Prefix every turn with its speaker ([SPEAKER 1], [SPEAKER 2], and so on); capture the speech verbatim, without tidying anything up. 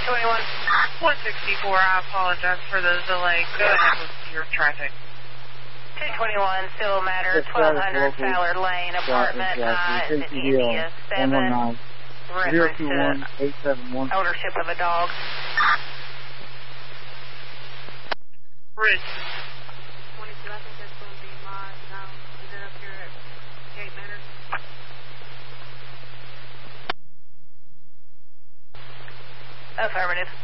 [SPEAKER 1] twenty-one.
[SPEAKER 2] one sixty-four, I apologize for the delay. Go ahead with your traffic.
[SPEAKER 1] two twenty-one, Civil Matter, twelve hundred Fowler Lane, apartment, uh, in India, seven, reference to ownership of a dog.
[SPEAKER 2] Bridge.
[SPEAKER 3] twenty-two, I think that's going to be my zone. Is it up here at Gate Manor?
[SPEAKER 1] Affirmative.